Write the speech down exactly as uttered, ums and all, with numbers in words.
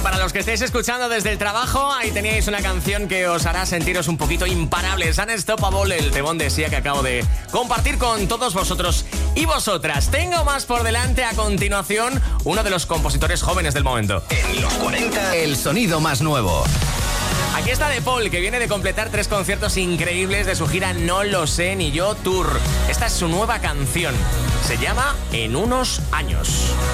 para los que estéis escuchando desde el trabajo, ahí teníais una canción que os hará sentiros un poquito imparables. Unstoppable, el temón de Sia que acabo de compartir con todos vosotros y vosotras. Tengo más por delante. A continuación, uno de los compositores jóvenes del momento. En los cuarenta, el sonido más nuevo. Aquí está De Paul, que viene de completar tres conciertos increíbles de su gira No Lo Sé Ni Yo Tour. Esta es su nueva canción. Se llama En Unos Años.